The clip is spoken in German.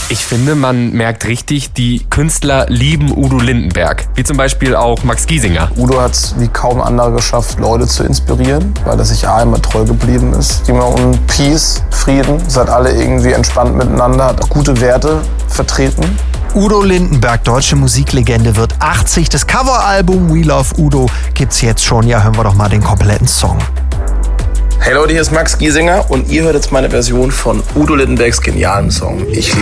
Ich finde, man merkt richtig, die Künstler lieben Udo Lindenberg. Wie zum Beispiel auch Max Giesinger. Udo hat es wie kaum anderer geschafft, Leute zu inspirieren, weil er sich immer treu geblieben ist. Immer um Peace, Frieden, seid alle irgendwie entspannt miteinander, hat auch gute Werte vertreten. Udo Lindenberg, deutsche Musiklegende, wird 80. Das Coveralbum We Love Udo gibt's jetzt schon. Ja, hören wir doch mal den kompletten Song. Hey Leute, hier ist Max Giesinger und ihr hört jetzt meine Version von Udo Lindenbergs genialem Song Ich